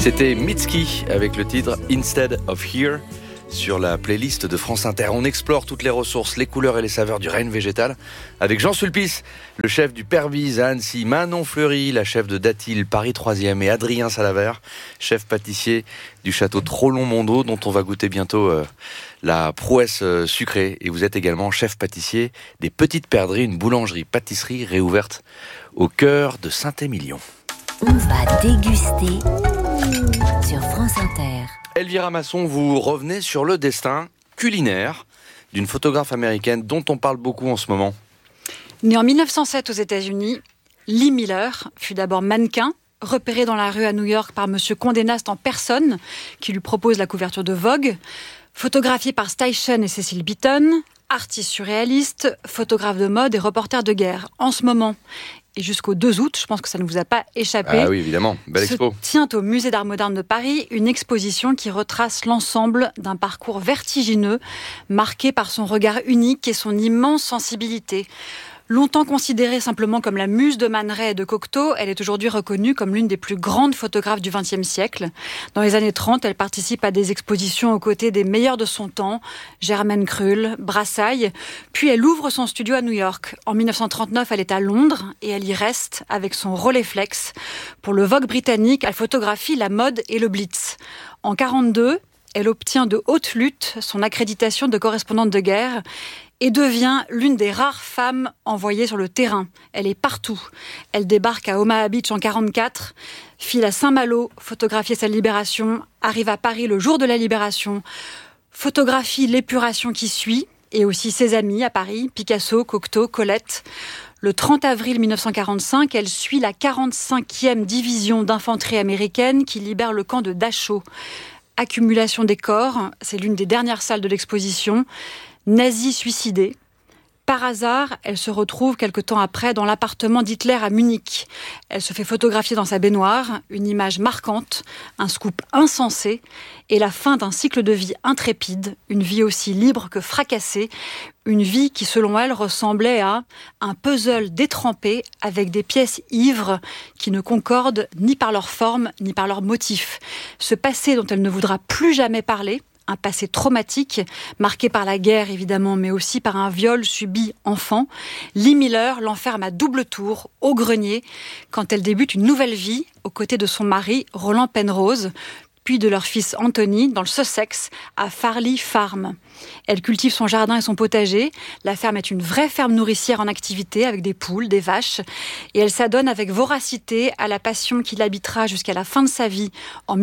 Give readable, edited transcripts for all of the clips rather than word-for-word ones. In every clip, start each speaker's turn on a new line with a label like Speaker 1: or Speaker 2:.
Speaker 1: C'était Mitski avec le titre Instead of Here sur la playlist de France Inter. On explore toutes les ressources, les couleurs et les saveurs du règne végétal avec Jean Sulpice, le chef du Perviz à Annecy, Manon Fleury, la chef de Datil, Paris 3e et Adrien Salavert, chef pâtissier du château Trollon-Mondot dont on va goûter bientôt la prouesse sucrée. Et vous êtes également chef pâtissier des Petites Perdrix, une boulangerie-pâtisserie réouverte au cœur de Saint-Émilion.
Speaker 2: On va déguster sur France Inter.
Speaker 1: Elvira Masson, vous revenez sur le destin culinaire d'une photographe américaine dont on parle beaucoup en ce moment.
Speaker 3: Née en 1907 aux États-Unis, Lee Miller fut d'abord mannequin, repérée dans la rue à New York par Monsieur Condé Nast en personne, qui lui propose la couverture de Vogue, photographiée par Steichen et Cecil Beaton, artiste surréaliste, photographe de mode et reporter de guerre. En ce moment, et jusqu'au 2 août, je pense que ça ne vous a pas échappé.
Speaker 1: Ah oui, évidemment, belle expo.
Speaker 3: Se tient au Musée d'Art Moderne de Paris une exposition qui retrace l'ensemble d'un parcours vertigineux, marqué par son regard unique et son immense sensibilité. Longtemps considérée simplement comme la muse de Man Ray et de Cocteau, elle est aujourd'hui reconnue comme l'une des plus grandes photographes du XXe siècle. Dans les années 30, elle participe à des expositions aux côtés des meilleurs de son temps, Germaine Krull, Brassailles, puis elle ouvre son studio à New York. En 1939, elle est à Londres et elle y reste avec son Rolleiflex. Pour le Vogue britannique, elle photographie la mode et le Blitz. En 1942, elle obtient de haute lutte son accréditation de correspondante de guerre et devient l'une des rares femmes envoyées sur le terrain. Elle est partout. Elle débarque à Omaha Beach en 1944, file à Saint-Malo, photographier sa libération, arrive à Paris le jour de la libération, photographie l'épuration qui suit, et aussi ses amis à Paris, Picasso, Cocteau, Colette. Le 30 avril 1945, elle suit la 45e division d'infanterie américaine qui libère le camp de Dachau. Accumulation des corps, c'est l'une des dernières salles de l'exposition. Nazie suicidée. Par hasard, elle se retrouve quelque temps après dans l'appartement d'Hitler à Munich. Elle se fait photographier dans sa baignoire, une image marquante, un scoop insensé et la fin d'un cycle de vie intrépide, une vie aussi libre que fracassée, une vie qui, selon elle, ressemblait à un puzzle détrempé avec des pièces ivres qui ne concordent ni par leur forme ni par leur motif. Ce passé dont elle ne voudra plus jamais parler, un passé traumatique, marqué par la guerre évidemment, mais aussi par un viol subi enfant. Lee Miller l'enferme à double tour, au grenier, quand elle débute une nouvelle vie aux côtés de son mari, Roland Penrose, puis de leur fils Anthony, dans le Sussex, à Farley Farm. Elle cultive son jardin et son potager. La ferme est une vraie ferme nourricière en activité, avec des poules, des vaches. Et elle s'adonne avec voracité à la passion qui l'habitera jusqu'à la fin de sa vie, en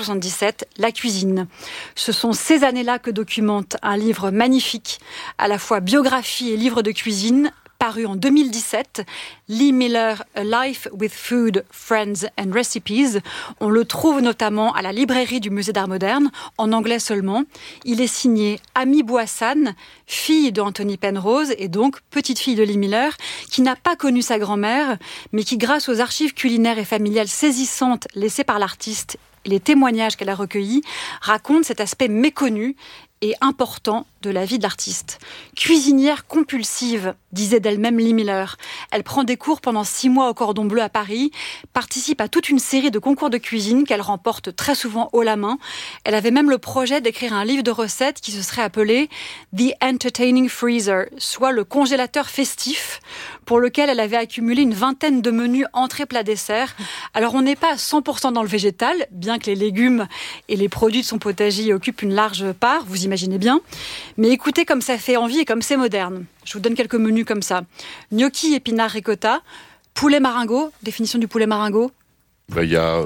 Speaker 3: 1977, la cuisine. Ce sont ces années-là que documente un livre magnifique, à la fois biographie et livre de cuisine, paru en 2017, Lee Miller, A Life with Food, Friends and Recipes. On le trouve notamment à la librairie du Musée d'Art Moderne, en anglais seulement. Il est signé Amy Boissan, fille d'Anthony Penrose et donc petite-fille de Lee Miller, qui n'a pas connu sa grand-mère, mais qui, grâce aux archives culinaires et familiales saisissantes laissées par l'artiste et les témoignages qu'elle a recueillis, raconte cet aspect méconnu et important de la vie de l'artiste. Cuisinière compulsive, disait d'elle-même Lee Miller. Elle prend des cours pendant 6 mois au Cordon Bleu à Paris, participe à toute une série de concours de cuisine qu'elle remporte très souvent haut la main. Elle avait même le projet d'écrire un livre de recettes qui se serait appelé The Entertaining Freezer, soit le congélateur festif, pour lequel elle avait accumulé une 20aine de menus entrées, plats, desserts. Alors on n'est pas à 100% dans le végétal, bien que les légumes et les produits de son potager occupent une large part, vous imaginez bien. Mais écoutez comme ça fait envie et comme c'est moderne. Je vous donne quelques menus comme ça. Gnocchi, épinards, ricotta, poulet maringot, définition du poulet maringot.
Speaker 1: Il y a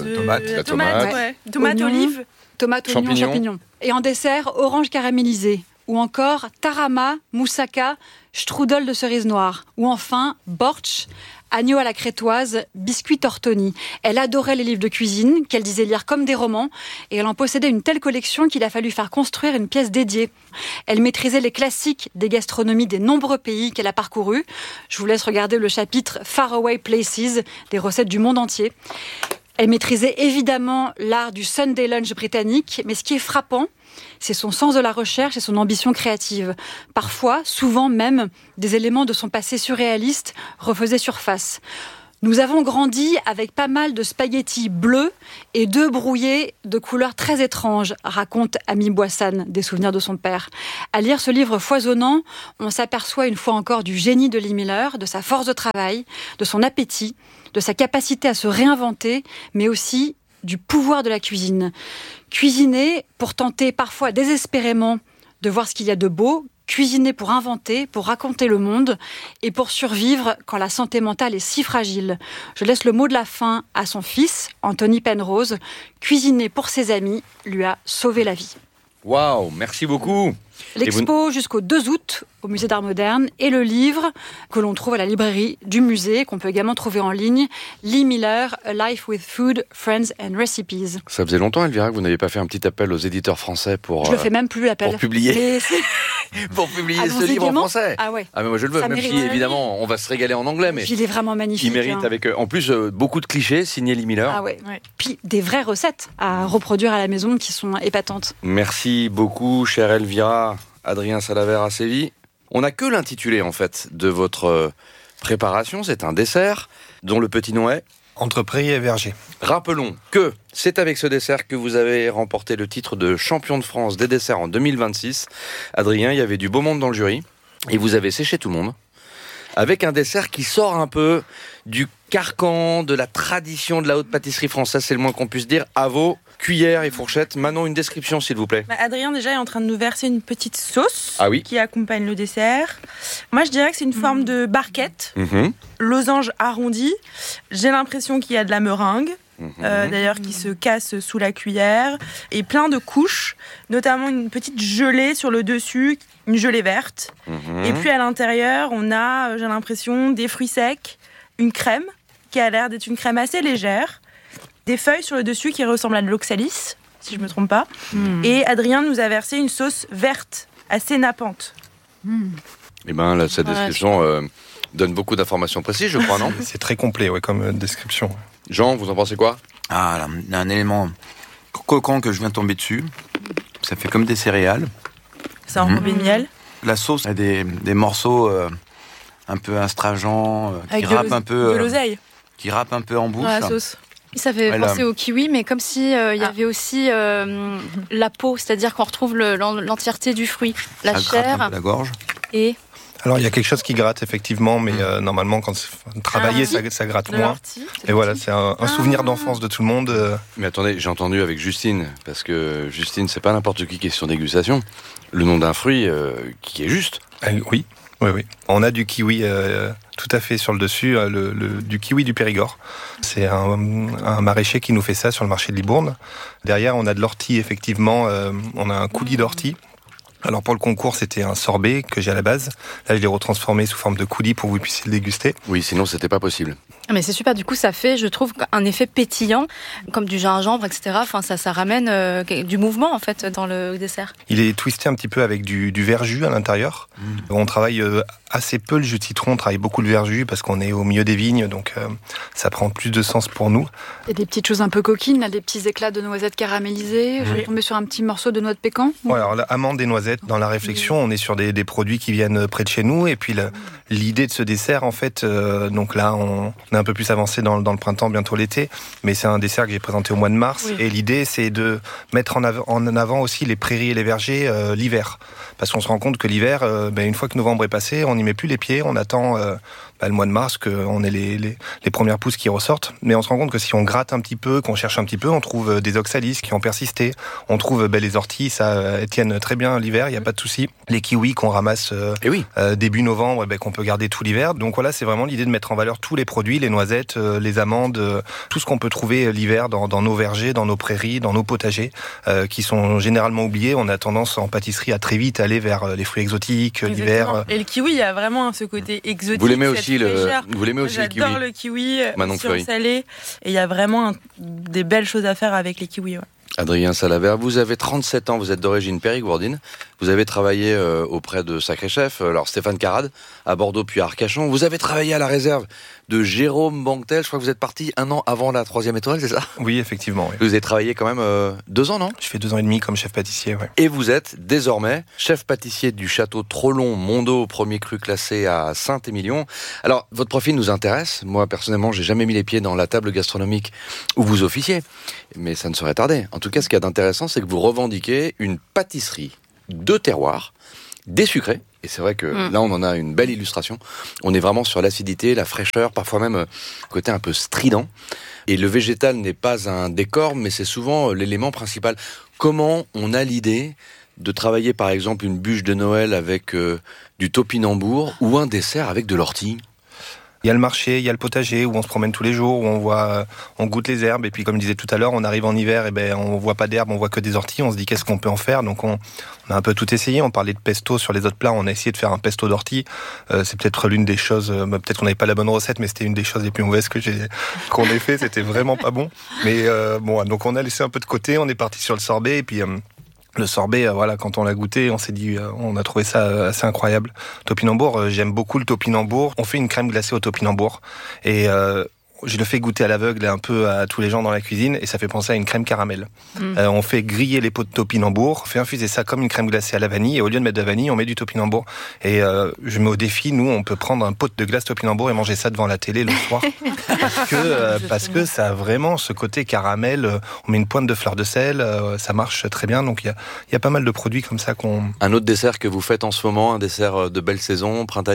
Speaker 4: tomate, ouais. Tomate, olive.
Speaker 3: Tomate, oignon, champignons. Et en dessert, orange caramélisée. Ou encore tarama, moussaka, strudel de cerise noire. Ou enfin, bortsch, agneau à la crétoise, biscuit tortoni. Elle adorait les livres de cuisine, qu'elle disait lire comme des romans, et elle en possédait une telle collection qu'il a fallu faire construire une pièce dédiée. Elle maîtrisait les classiques des gastronomies des nombreux pays qu'elle a parcourus. Je vous laisse regarder le chapitre Faraway Places, des recettes du monde entier. Elle maîtrisait évidemment l'art du Sunday lunch britannique, mais ce qui est frappant, c'est son sens de la recherche et son ambition créative. Parfois, souvent même, des éléments de son passé surréaliste refaisaient surface. Nous avons grandi avec pas mal de spaghettis bleus et d'œufs brouillés de couleurs très étranges, raconte Ami Boissane des souvenirs de son père. À lire ce livre foisonnant, on s'aperçoit une fois encore du génie de Lee Miller, de sa force de travail, de son appétit, de sa capacité à se réinventer, mais aussi du pouvoir de la cuisine. Cuisiner pour tenter parfois désespérément de voir ce qu'il y a de beau, cuisiner pour inventer, pour raconter le monde et pour survivre quand la santé mentale est si fragile. Je laisse le mot de la fin à son fils, Anthony Penrose. Cuisiner pour ses amis lui a sauvé la vie.
Speaker 1: Waouh, merci beaucoup.
Speaker 3: L'expo jusqu'au 2 août au Musée d'Art Moderne et le livre que l'on trouve à la librairie du musée, qu'on peut également trouver en ligne, Lee Miller, A Life with Food, Friends and Recipes.
Speaker 1: Ça faisait longtemps, Elvira, que vous n'aviez pas fait un petit appel aux éditeurs français pour...
Speaker 3: Je le fais même plus, l'appel.
Speaker 1: Pour publier, pour publier ce livre en français.
Speaker 3: Ah ouais.
Speaker 1: Ah mais moi je le veux, même si évidemment on va se régaler en anglais, mais
Speaker 3: il est vraiment magnifique.
Speaker 1: Il mérite avec en plus beaucoup de clichés, signé Lee Miller.
Speaker 3: Ah ouais. Puis des vraies recettes à reproduire à la maison qui sont épatantes.
Speaker 1: Merci beaucoup, chère Elvira. Adrien Salaver à Séville. On n'a que l'intitulé en fait de votre préparation, c'est un dessert dont le petit nom est
Speaker 5: Entre prairies et vergers.
Speaker 1: Rappelons que c'est avec ce dessert que vous avez remporté le titre de champion de France des desserts en 2026. Adrien, il y avait du beau monde dans le jury et vous avez séché tout le monde avec un dessert qui sort un peu du carcan de la tradition de la haute pâtisserie française, c'est le moins qu'on puisse dire. À vos cuillères et fourchettes. Manon, une description s'il vous plaît.
Speaker 4: Adrien déjà est en train de nous verser une petite sauce qui accompagne le dessert. Moi je dirais que c'est une forme de barquette, losange arrondi. J'ai l'impression qu'il y a de la meringue. D'ailleurs qui se casse sous la cuillère et plein de couches, notamment une petite gelée sur le dessus, une gelée verte. Et puis à l'intérieur on a, j'ai l'impression, des fruits secs, une crème qui a l'air d'être une crème assez légère, des feuilles sur le dessus qui ressemblent à de l'oxalis, si je me trompe pas. Et Adrien nous a versé une sauce verte assez nappante.
Speaker 1: Et ben là, cette description donne beaucoup d'informations précises, je crois, non?
Speaker 5: C'est très complet, comme description.
Speaker 1: Jean, vous en pensez quoi?
Speaker 6: Ah, là, il y a un élément croquant que je viens de tomber dessus. Ça fait comme des céréales.
Speaker 4: Ça enrobé de miel.
Speaker 6: La sauce a des morceaux un peu astringents, qui râpent un peu.
Speaker 4: De l'oseille.
Speaker 6: Qui râpent un peu en bouche.
Speaker 7: La sauce. Ça fait penser au kiwi, mais comme si il y avait aussi la peau, c'est-à-dire qu'on retrouve l'entièreté du fruit, la chair,
Speaker 6: gratte un peu la gorge.
Speaker 7: Et
Speaker 5: alors il y a quelque chose qui gratte effectivement, mais normalement quand c'est travaillé, ça gratte moins. Et voilà, c'est un souvenir d'enfance de tout le monde.
Speaker 1: Mais attendez, j'ai entendu avec Justine, parce que Justine, c'est pas n'importe qui est sur dégustation. Le nom d'un fruit qui est juste.
Speaker 5: Oui. On a du kiwi tout à fait sur le dessus, du kiwi du Périgord. C'est un maraîcher qui nous fait ça sur le marché de Libourne. Derrière, on a de l'ortie, effectivement. On a un coulis d'ortie. Alors pour le concours, c'était un sorbet que j'ai à la base. Là, je l'ai retransformé sous forme de coulis pour que vous puissiez le déguster.
Speaker 1: Oui, sinon c'était pas possible.
Speaker 7: Mais c'est super, du coup ça fait, je trouve, un effet pétillant, comme du gingembre, etc. Enfin, ça ramène du mouvement en fait dans le dessert.
Speaker 5: Il est twisté un petit peu avec du verjus à l'intérieur. On travaille assez peu le jus de citron, on travaille beaucoup le verjus parce qu'on est au milieu des vignes, donc ça prend plus de sens pour nous.
Speaker 3: Il y a des petites choses un peu coquines, là, des petits éclats de noisettes caramélisées. Je vais tomber sur un petit morceau de noix de pécan.
Speaker 5: Ouais, alors l'amande et noisettes, dans la réflexion, on est sur des produits qui viennent près de chez nous. Et puis l'idée de ce dessert, en fait, donc là, on est un peu plus avancé dans le printemps, bientôt l'été, mais c'est un dessert que j'ai présenté au mois de mars. Et l'idée, c'est de mettre en avant aussi les prairies et les vergers l'hiver. Parce qu'on se rend compte que l'hiver, une fois que novembre est passé, on n'y met plus les pieds, on attend le mois de mars qu'on ait les premières pousses qui ressortent. Mais on se rend compte que si on gratte un petit peu, qu'on cherche un petit peu, on trouve des oxalis qui ont persisté. On trouve les orties, ça tiennent très bien l'hiver, il n'y a pas de souci. Les kiwis qu'on ramasse début novembre, qu'on peut garder tout l'hiver. Donc voilà, c'est vraiment l'idée de mettre en valeur tous les produits, les noisettes, les amandes, tout ce qu'on peut trouver l'hiver dans nos vergers, dans nos prairies, dans nos potagers, qui sont généralement oubliés. On a tendance en pâtisserie à très vite aller vers les fruits exotiques, l'hiver.
Speaker 4: Et le kiwi, il y a vraiment ce côté exotique.
Speaker 1: Vous l'aimez aussi le kiwi?
Speaker 4: J'adore le kiwi, aussi en salé. Et il y a vraiment des belles choses à faire avec les kiwis. Ouais.
Speaker 1: Adrien Salavert, vous avez 37 ans, vous êtes d'origine périgourdine. Vous avez travaillé auprès de sacrés chefs, alors Stéphane Carrade, à Bordeaux puis à Arcachon. Vous avez travaillé à la réserve de Jérôme Banquetel. Je crois que vous êtes parti 1 an avant la 3e étoile, c'est ça ?
Speaker 5: Oui, effectivement. Oui.
Speaker 1: Vous avez travaillé quand même 2 ans, non ?
Speaker 5: Je fais 2 ans et demi comme chef pâtissier, oui.
Speaker 1: Et vous êtes désormais chef pâtissier du château Trollon-Mondeau, premier cru classé à Saint-Émilion. Alors, votre profil nous intéresse. Moi, personnellement, j'ai jamais mis les pieds dans la table gastronomique où vous officiez. Mais ça ne saurait tarder. En tout cas, ce qu'il y a d'intéressant, c'est que vous revendiquez une pâtisserie de terroir, des sucrés. Et c'est vrai que là, on en a une belle illustration. On est vraiment sur l'acidité, la fraîcheur, parfois même côté un peu strident. Et le végétal n'est pas un décor, mais c'est souvent l'élément principal. Comment on a l'idée de travailler, par exemple, une bûche de Noël avec du topinambour ou un dessert avec de l'ortie ?
Speaker 5: Il y a le marché, il y a le potager où on se promène tous les jours, où on goûte les herbes. Et puis, comme je disais tout à l'heure, on arrive en hiver, et on voit pas d'herbes, on voit que des orties. On se dit qu'est-ce qu'on peut en faire. Donc, on a un peu tout essayé. On parlait de pesto sur les autres plats. On a essayé de faire un pesto d'ortie. C'est peut-être l'une des choses. Peut-être qu'on n'avait pas la bonne recette, mais c'était une des choses les plus mauvaises qu'on ait fait. C'était vraiment pas bon. Mais donc on a laissé un peu de côté. On est parti sur le sorbet. Et puis le sorbet, quand on l'a goûté, on s'est dit, on a trouvé ça assez incroyable. Topinambour, j'aime beaucoup le topinambour. On fait une crème glacée au topinambour et je le fais goûter à l'aveugle un peu à tous les gens dans la cuisine et ça fait penser à une crème caramel. On fait griller les pots de topinambour, on fait infuser ça comme une crème glacée à la vanille et au lieu de mettre de la vanille, on met du topinambour. Et je mets au défi, nous, on peut prendre un pot de glace topinambour et manger ça devant la télé le soir. parce que ça a vraiment ce côté caramel. On met une pointe de fleur de sel, ça marche très bien. Donc il y a pas mal de produits comme ça qu'on...
Speaker 1: Un autre dessert que vous faites en ce moment, un dessert de belle saison, printanier ?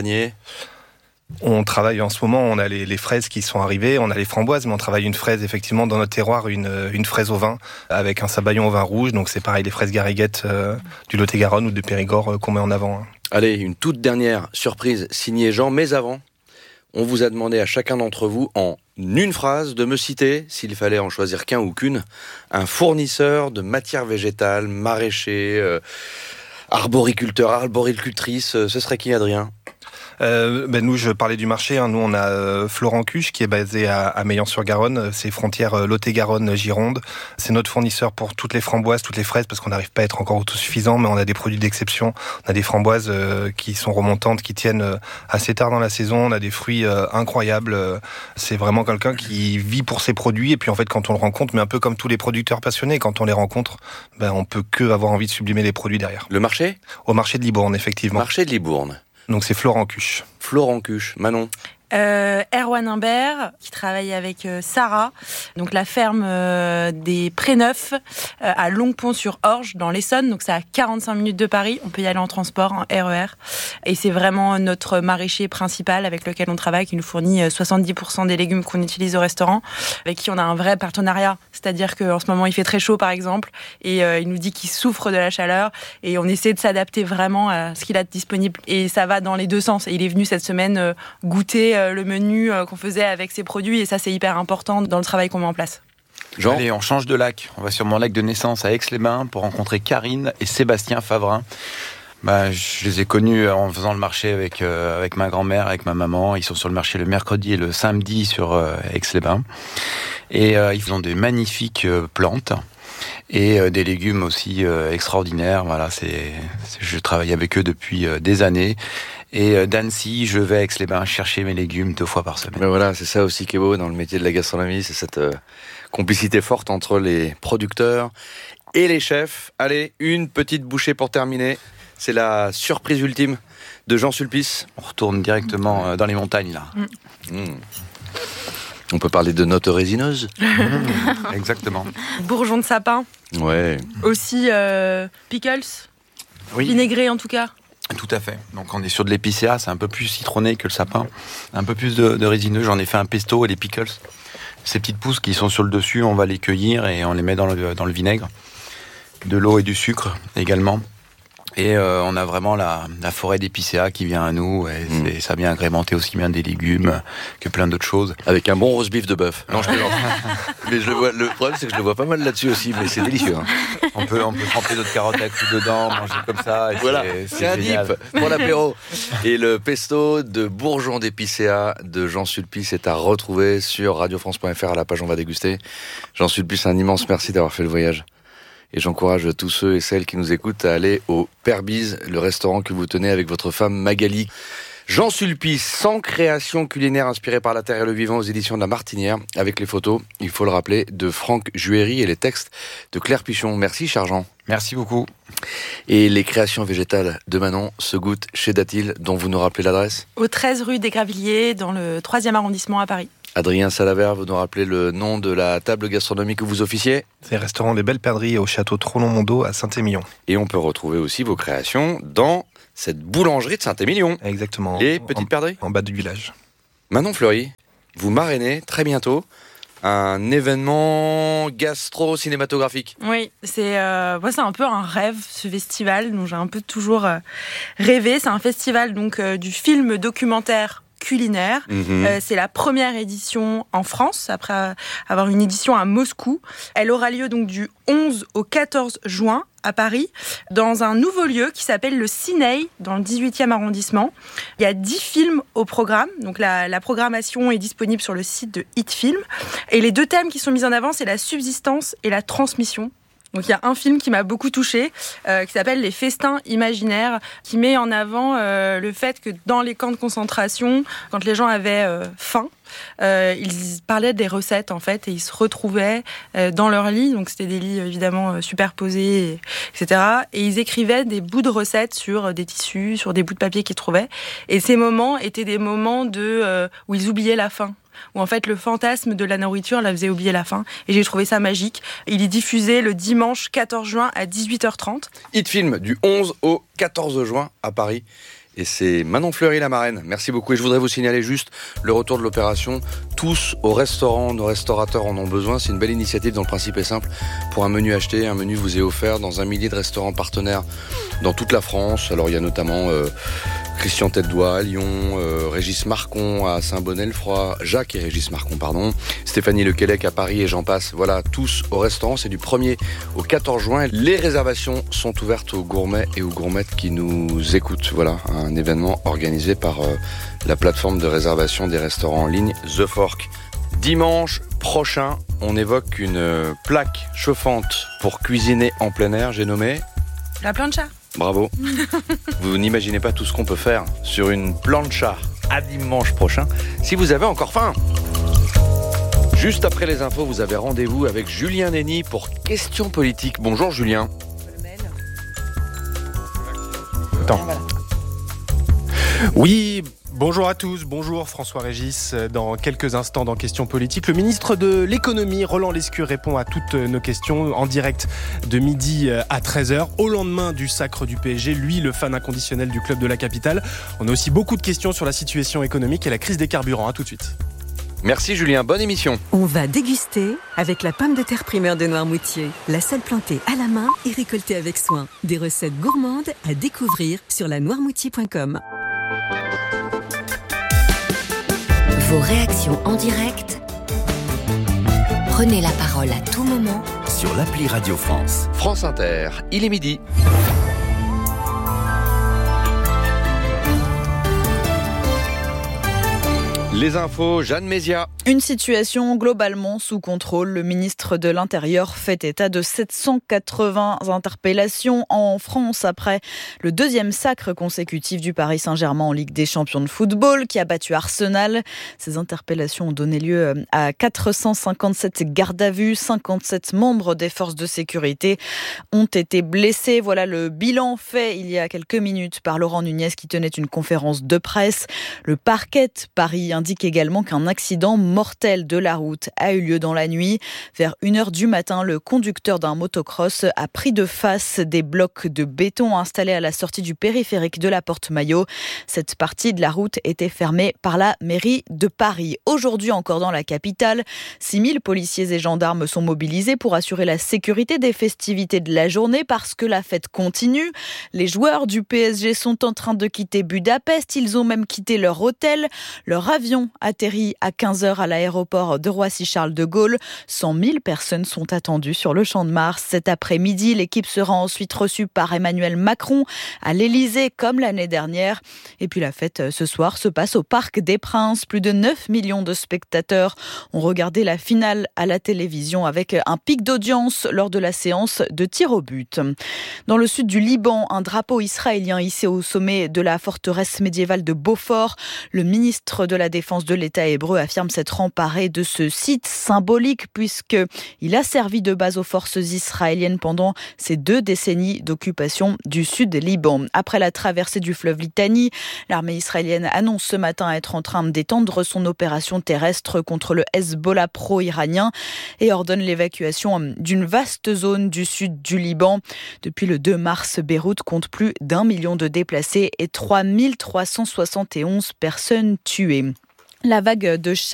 Speaker 5: On travaille en ce moment, on a les fraises qui sont arrivées, on a les framboises, mais on travaille une fraise effectivement dans notre terroir, une fraise au vin, avec un sabayon au vin rouge, donc c'est pareil, les fraises gariguettes du Lot-et-Garonne ou du Périgord qu'on met en avant.
Speaker 1: Allez, une toute dernière surprise signée Jean, mais avant, on vous a demandé à chacun d'entre vous, en une phrase, de me citer, s'il fallait en choisir qu'un ou qu'une, un fournisseur de matières végétales, maraîcher, arboriculteur, arboricultrice, ce serait qui, Adrien ?
Speaker 5: Nous, je parlais du marché. Nous, on a Florent Cuche qui est basé à Meillan-sur-Garonne. C'est frontière Lot-et-Garonne-Gironde. C'est notre fournisseur pour toutes les framboises, toutes les fraises, parce qu'on n'arrive pas à être encore autosuffisant, mais on a des produits d'exception. On a des framboises qui sont remontantes, qui tiennent assez tard dans la saison. On a des fruits incroyables. C'est vraiment quelqu'un qui vit pour ses produits. Et puis, en fait, quand on le rencontre, mais un peu comme tous les producteurs passionnés, quand on les rencontre, on peut que avoir envie de sublimer les produits derrière.
Speaker 1: Le marché ?
Speaker 5: Au marché de Libourne, effectivement.
Speaker 1: Marché de Libourne.
Speaker 5: Donc c'est Florent Cuche.
Speaker 1: Florent Cuche. Manon.
Speaker 4: Erwan Imbert, qui travaille avec Sarah, donc la ferme des Préneufs à Longpont-sur-Orge, dans l'Essonne. Donc c'est à 45 minutes de Paris. On peut y aller en transport, en RER. Et c'est vraiment notre maraîcher principal avec lequel on travaille, qui nous fournit 70% des légumes qu'on utilise au restaurant, avec qui on a un vrai partenariat. C'est-à-dire qu'en ce moment, il fait très chaud, par exemple, et il nous dit qu'il souffre de la chaleur. Et on essaie de s'adapter vraiment à ce qu'il a de disponible. Et ça va dans les deux sens. Et il est venu cette semaine goûter le menu qu'on faisait avec ces produits et ça c'est hyper important dans le travail qu'on met en place.
Speaker 6: Jean. Allez, on change de lac. On va sur mon lac de naissance à Aix-les-Bains pour rencontrer Karine et Sébastien Favrin. Je les ai connus en faisant le marché avec ma grand-mère, avec ma maman. Ils sont sur le marché le mercredi et le samedi sur Aix-les-Bains. Et ils ont des magnifiques plantes. Et des légumes aussi extraordinaires. Voilà, je travaille avec eux depuis des années. Et d'Annecy, je vais à Aix-les-Bains chercher mes légumes 2 fois par semaine.
Speaker 1: Mais voilà, c'est ça aussi qui est beau dans le métier de la gastronomie, c'est cette complicité forte entre les producteurs et les chefs. Allez, une petite bouchée pour terminer. C'est la surprise ultime de Jean Sulpice.
Speaker 6: On retourne directement dans les montagnes, là.
Speaker 1: On peut parler de notes résineuses.
Speaker 6: Exactement.
Speaker 4: Bourgeons de sapin.
Speaker 1: Ouais.
Speaker 4: Aussi pickles.
Speaker 6: Oui.
Speaker 4: Vinaigré en tout cas.
Speaker 6: Tout à fait. Donc on est sur de l'épicéa, c'est un peu plus citronné que le sapin. Un peu plus de résineux. J'en ai fait un pesto et des pickles. Ces petites pousses qui sont sur le dessus, on va les cueillir et on les met dans le vinaigre. De l'eau et du sucre également. Et on a vraiment la forêt d'épicéa qui vient à nous. Et ça vient agrémenter aussi bien des légumes que plein d'autres choses.
Speaker 1: Avec un bon roast beef de bœuf. Non, je plaisante. Mais le problème, c'est que je le vois pas mal là-dessus aussi. Mais c'est délicieux. Hein.
Speaker 6: On peut tremper notre carotte à coups dedans, manger comme ça. Et
Speaker 1: voilà, c'est un dip pour l'apéro. Et le pesto de bourgeons d'épicéa de Jean Sulpice est à retrouver sur radiofrance.fr à la page On va déguster. Jean Sulpice, un immense merci d'avoir fait le voyage Et j'encourage tous ceux et celles qui nous écoutent à aller au Perbiz, le restaurant que vous tenez avec votre femme Magali. Jean Sulpice, 100 créations culinaires inspirées par la terre et le vivant aux éditions de La Martinière, avec les photos, il faut le rappeler, de Franck Juéry et les textes de Claire Pichon. Merci, cher Jean.
Speaker 6: Merci beaucoup.
Speaker 1: Et les créations végétales de Manon se goûtent chez Datil, dont vous nous rappelez l'adresse ?
Speaker 4: Au 13 rue des Gravilliers, dans le 3e arrondissement à Paris.
Speaker 1: Adrien Salavert, vous nous rappelez le nom de la table gastronomique où vous officiez ?
Speaker 5: C'est le restaurant des Belles Perdrix au château Trollon-Mondo à Saint-Émilion.
Speaker 1: Et on peut retrouver aussi vos créations dans cette boulangerie de Saint-Émilion.
Speaker 5: Exactement.
Speaker 1: Les Petites Perdrix ?
Speaker 5: En bas du village.
Speaker 1: Manon Fleury, vous marrainez très bientôt un événement gastro-cinématographique.
Speaker 4: Oui, c'est un peu un rêve, ce festival dont j'ai un peu toujours rêvé. C'est un festival donc du film documentaire culinaire. C'est la première édition en France, après avoir une édition à Moscou. Elle aura lieu donc du 11 au 14 juin à Paris, dans un nouveau lieu qui s'appelle le Cinéi, dans le 18e arrondissement. Il y a 10 films au programme, donc la programmation est disponible sur le site de Hitfilm. Et les 2 thèmes qui sont mis en avant, c'est la subsistance et la transmission. Donc il y a un film qui m'a beaucoup touchée, qui s'appelle Les Festins imaginaires, qui met en avant le fait que dans les camps de concentration, quand les gens avaient faim, ils parlaient des recettes en fait, et ils se retrouvaient dans leur lit, donc c'était des lits évidemment superposés, etc. Et ils écrivaient des bouts de recettes sur des tissus, sur des bouts de papier qu'ils trouvaient. Et ces moments étaient des moments où ils oubliaient la faim, où en fait le fantasme de la nourriture la faisait oublier la faim. Et j'ai trouvé ça magique. Il est diffusé le dimanche 14 juin à 18h30.
Speaker 1: Hitfilm du 11 au 14 juin à Paris. Et c'est Manon Fleury la marraine. Merci beaucoup. Et je voudrais vous signaler juste le retour de l'opération Tous au restaurant. Nos restaurateurs en ont besoin. C'est une belle initiative dont le principe est simple. Pour un menu acheté, un menu vous est offert dans 1 millier de restaurants partenaires dans toute la France. Alors il y a notamment Christian Tête-Doigt à Lyon, Régis Marcon à Saint-Bonnet-le-Froid, Jacques et Régis Marcon, pardon, Stéphanie Lequelec à Paris et j'en passe. Voilà, tous au restaurant. C'est du 1er au 14 juin. Les réservations sont ouvertes aux gourmets et aux gourmettes qui nous écoutent. Voilà, un événement organisé par la plateforme de réservation des restaurants en ligne The Fork. Dimanche prochain, on évoque une plaque chauffante pour cuisiner en plein air. J'ai nommé
Speaker 4: la plancha.
Speaker 1: Bravo. Vous n'imaginez pas tout ce qu'on peut faire sur une plancha à dimanche prochain, si vous avez encore faim. Juste après les infos, vous avez rendez-vous avec Julien Nenny pour Questions politiques. Bonjour Julien.
Speaker 8: Attends. Oui, bonjour à tous, bonjour François-Régis. Dans quelques instants dans Questions politiques, le ministre de l'économie, Roland Lescure, répond à toutes nos questions en direct de midi à 13h, au lendemain du sacre du PSG, lui le fan inconditionnel du club de la capitale. On a aussi beaucoup de questions sur la situation économique et la crise des carburants. À tout de suite.
Speaker 1: Merci Julien, bonne émission.
Speaker 9: On va déguster avec la pomme de terre primeur de Noirmoutier. La seule plantée à la main et récoltée avec soin. Des recettes gourmandes à découvrir sur lanoirmoutier.com.
Speaker 2: Vos réactions en direct, prenez la parole à tout moment
Speaker 10: sur l'appli Radio France.
Speaker 1: France Inter, il est midi. Les infos, Jeanne Mézia.
Speaker 11: Une situation globalement sous contrôle. Le ministre de l'Intérieur fait état de 780 interpellations en France après le 2e sacre consécutif du Paris Saint-Germain en Ligue des Champions de football qui a battu Arsenal. Ces interpellations ont donné lieu à 457 gardes à vue. 57 membres des forces de sécurité ont été blessés. Voilà le bilan fait il y a quelques minutes par Laurent Nunez qui tenait une conférence de presse. Le parquet de Paris indique également qu'un accident mortel de la route a eu lieu dans la nuit. Vers 1h du matin, le conducteur d'un motocross a pris de face des blocs de béton installés à la sortie du périphérique de la Porte-Maillot. Cette partie de la route était fermée par la mairie de Paris. Aujourd'hui encore dans la capitale, 6000 policiers et gendarmes sont mobilisés pour assurer la sécurité des festivités de la journée parce que la fête continue. Les joueurs du PSG sont en train de quitter Budapest. Ils ont même quitté leur hôtel. Leur avion L'avion atterrit à 15h à l'aéroport de Roissy-Charles de Gaulle. 100 000 personnes sont attendues sur le Champ de Mars. Cet après-midi, l'équipe sera ensuite reçue par Emmanuel Macron à l'Élysée comme l'année dernière. Et puis la fête ce soir se passe au Parc des Princes. Plus de 9 millions de spectateurs ont regardé la finale à la télévision avec un pic d'audience lors de la séance de tir au but. Dans le sud du Liban, un drapeau israélien hissé au sommet de la forteresse médiévale de Beaufort. Le ministre de la Défense de l'État hébreu affirme s'être emparé de ce site symbolique puisqu'il a servi de base aux forces israéliennes pendant ces 2 décennies d'occupation du sud du Liban. Après la traversée du fleuve Litani, l'armée israélienne annonce ce matin être en train d'étendre son opération terrestre contre le Hezbollah pro-iranien et ordonne l'évacuation d'une vaste zone du sud du Liban. Depuis le 2 mars, Beyrouth compte plus d'1 million de déplacés et 3 371 personnes tuées. La vague de